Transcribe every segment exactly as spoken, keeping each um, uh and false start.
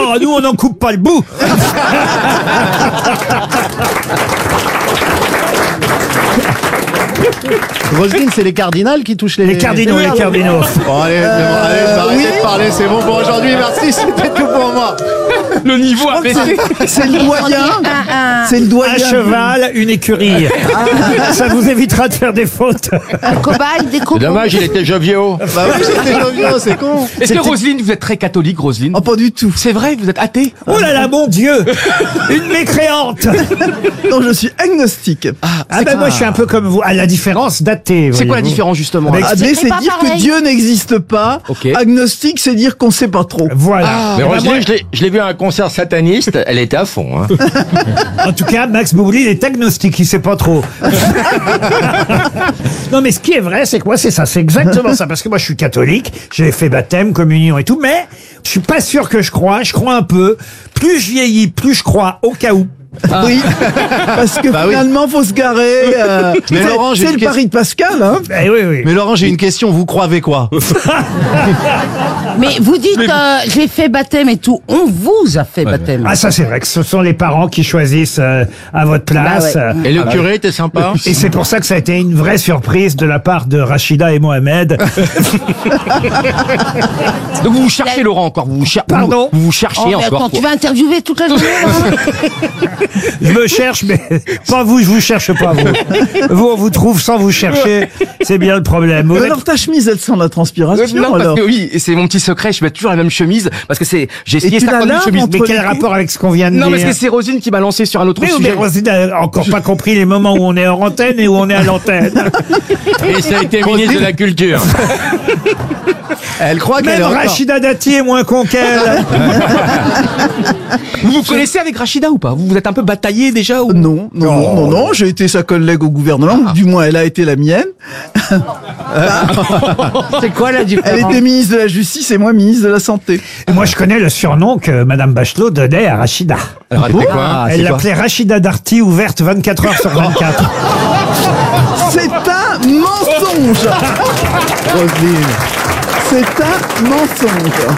Oh, nous, on n'en coupe pas le bout. Roselyne, c'est les cardinals qui touchent les... Les cardinaux, les cardinaux. Bon, allez, euh, bon, allez, euh, arrêtez oui. de parler, c'est bon pour aujourd'hui, merci, c'était tout pour moi. Le niveau a baissé. C'est le doyen. C'est le doyen. Un cheval, une écurie. Ça vous évitera de faire des fautes. Un cobaye, des cobayes. Dommage, il était jovial. Bah oui, j'étais jovial, c'est con. Est-ce que Roselyne, vous êtes très catholique, Roselyne? Oh, pas du tout. C'est vrai, vous êtes athée? Oh là là, mon Dieu. Une mécréante. Non, je suis agnostique. Ah, ah ben moi, je suis un peu comme vous. À la différence d'athée. C'est quoi la différence, justement? Athée, c'est dire pareil. que Dieu n'existe pas. Okay. Agnostique, c'est dire qu'on sait pas trop. Voilà. Ah, mais Roselyne, je l'ai, je l'ai vu à un concert sataniste, elle était à fond. Hein. En tout cas, Max Boublil est agnostique, il sait pas trop. Non, mais ce qui est vrai, c'est que moi, c'est ça, c'est exactement ça. Parce que moi, je suis catholique, j'ai fait baptême, communion et tout, mais je suis pas sûr que je crois, je crois un peu. Plus je vieillis, plus je crois, au cas où. Ah. Oui, parce que bah finalement, oui. faut se garer. Euh, Mais c'est, Laurent, j'ai c'est une le question. pari de Pascal, hein. Eh oui, oui. Mais Laurent, j'ai une question, vous croyez quoi? Mais vous dites, euh, j'ai fait baptême et tout. On vous a fait baptême. Ah, ça, c'est vrai que ce sont les parents qui choisissent euh, à votre place. Bah ouais. Et le curé était sympa. Et c'est pour ça que ça a été une vraie surprise de la part de Rachida et Mohamed. Donc vous vous cherchez, Laurent, encore. Vous vous, cher... Pardon vous, vous vous cherchez Oh, mais encore. attends, tu quoi. vas interviewer toute la journée, là? Je me cherche, mais pas vous, je vous cherche pas vous. Vous, on vous trouve sans vous chercher, c'est bien le problème. Vous Mais êtes- alors ta chemise, elle sent la transpiration, Euh, non, parce alors. que oui, et c'est mon petit secret, je mets toujours la même chemise, parce que c'est, j'ai Et essayé tu la cinquante mille laves chemises. entre Mais quel les pieds rapport avec ce qu'on vient de Non, dire parce que c'est Roselyne qui m'a lancé sur un autre Mais, mais sujet. Roselyne n'a encore pas compris les moments où on est hors antenne et où on est à l'antenne. Et ça a été ministre de la Culture. Elle croit qu'elle Même est encore... Rachida Dati est moins con qu'elle. Vous vous connaissez avec Rachida ou pas? Vous vous êtes un peu bataillé déjà ou... Non, non, non, non, non, j'ai été sa collègue au gouvernement, ou du moins elle a été la mienne. C'est quoi la Elle différence? était ministre de la Justice et moi ministre de la Santé. Et moi, je connais le surnom que Madame Bachelot donnait à Rachida. Alors, elle fait quoi? Ah, Elle c'est quoi? l'appelait Rachida Darty, ouverte vingt-quatre heures sur vingt-quatre. C'est un mensonge. Roselyne. C'est un mensonge.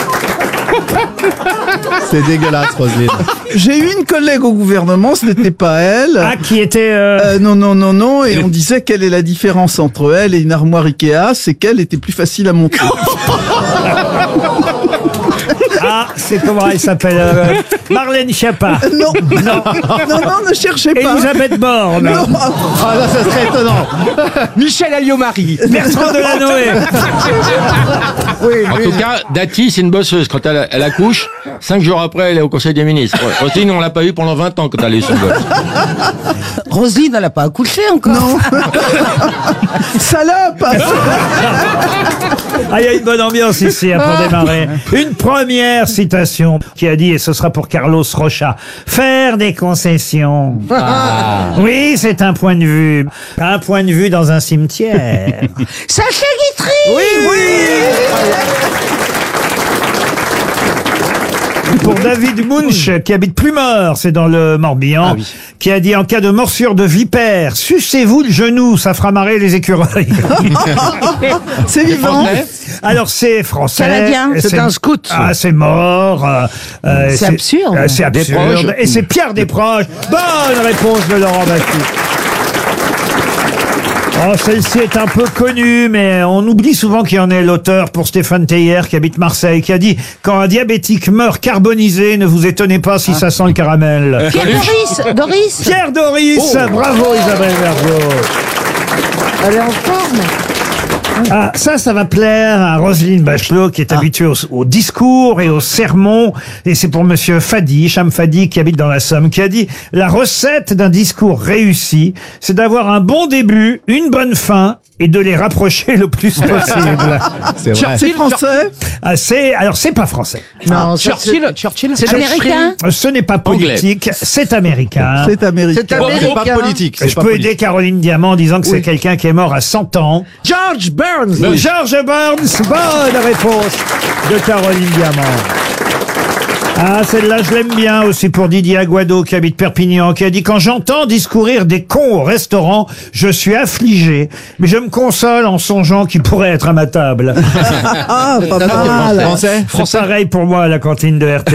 C'est dégueulasse, Roselyne. J'ai eu une collègue au gouvernement, ce n'était pas elle. Ah, qui était... euh, Euh, non, non, non, non, et on disait quelle est la différence entre elle et une armoire Ikea, c'est qu'elle était plus facile à monter. Ah, c'est comment elle s'appelle euh, Marlène Schiappa. Non, non, non, non, ne cherchez pas. Elisabeth Borne. Non. Ah là, ça serait étonnant. Michel Alliot-Marie. Bertrand Delanoë. En tout cas, Dati, c'est une bosseuse. Quand elle, elle accouche, cinq jours après, elle est au Conseil des ministres. Ouais. Roselyne, on l'a pas eu pendant vingt ans quand elle a eu son gosse. Roselyne, elle n'a pas accouché encore. Non. Salope. Ah, il y a une bonne ambiance ici hein, pour démarrer. Une première citation qui a dit, et ce sera pour Carlos Rocha, faire des concessions. Oui, c'est un point de vue. Un point de vue dans un cimetière. Sacha Guitry. Oui, oui. Pour David Munch, qui habite Plumeur, c'est dans le Morbihan, Ah oui. qui a dit en cas de morsure de vipère, sucez-vous le genou, ça fera marrer les écureuils. C'est vivant. Alors c'est français. Canadien, c'est un scout. Ah, c'est mort. euh, euh, C'est absurde. euh, c'est absurde. Desproges. Et c'est Pierre Desproges. Bonne réponse de Laurent Baffi. Oh, celle-ci est un peu connue, mais on oublie souvent qu'il y en est l'auteur pour Stéphane Teyer, qui habite Marseille, qui a dit « Quand un diabétique meurt carbonisé, ne vous étonnez pas si ça sent le caramel. » Pierre Doris. Doris. Pierre Doris. Bravo Isabelle Vergeot. Elle est en forme. Ah, ça, ça va plaire à Roselyne Bachelot, qui est habituée au, au discours et au sermon. Et c'est pour monsieur Fadi, Cham Fadi, qui habite dans la Somme, qui a dit « La recette d'un discours réussi, c'est d'avoir un bon début, une bonne fin, et de les rapprocher le plus possible. C'est vrai. C'est français. Ah, c'est, alors, c'est pas français. Non, ça, Churchill, Churchill. c'est américain. Ce n'est pas politique, c'est américain. C'est américain. C'est Bon, c'est pas américain. politique. Je C'est pas peux politique. aider Caroline Diamant en disant que c'est quelqu'un qui est mort à cent ans. George Burns. George Burns, bonne réponse de Caroline Diamant. Ah, celle-là, je l'aime bien aussi pour Didier Aguado, qui habite Perpignan, qui a dit « Quand j'entends discourir des cons au restaurant, je suis affligé, mais je me console en songeant qu'ils pourraient être à ma table. Ah, pas mal. Français » C'est pareil pour moi à la cantine de R T L.